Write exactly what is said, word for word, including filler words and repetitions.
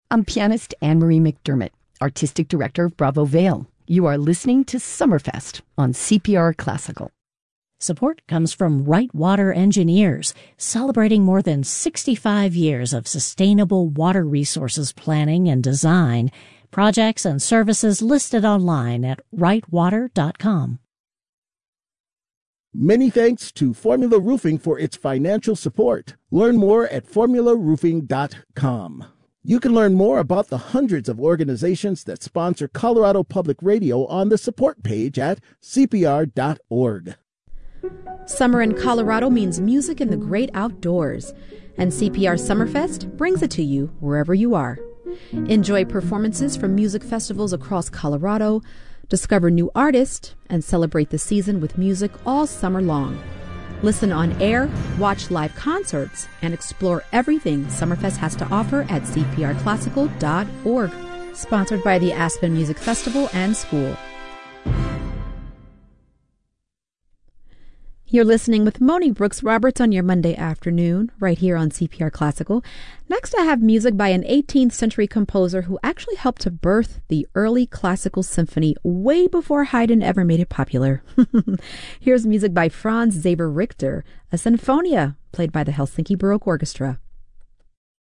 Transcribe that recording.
I'm pianist Anne-Marie McDermott, Artistic Director of Bravo Vale. You are listening to Summerfest on C P R Classical. Support comes from Right Water Engineers, celebrating more than sixty-five years of sustainable water resources planning and design. Projects and services listed online at right water dot com. Many thanks to Formula Roofing for its financial support. Learn more at formula roofing dot com. You can learn more about the hundreds of organizations that sponsor Colorado Public Radio on the support page at c p r dot org. Summer in Colorado means music in the great outdoors, and C P R Summerfest brings it to you wherever you are. Enjoy performances from music festivals across Colorado, discover new artists, and celebrate the season with music all summer long. Listen on air, watch live concerts, and explore everything Summerfest has to offer at c p r classical dot org. Sponsored by the Aspen Music Festival and School. You're listening with Moni Brooks Roberts on your Monday afternoon, right here on C P R Classical. Next, I have music by an eighteenth century composer who actually helped to birth the early classical symphony way before Haydn ever made it popular. Here's music by Franz Xaver Richter, a sinfonia played by the Helsinki Baroque Orchestra.